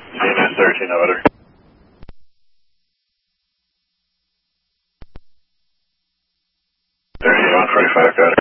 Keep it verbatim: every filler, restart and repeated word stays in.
Venus thirteen, no better. thirty-one forty-five, got it.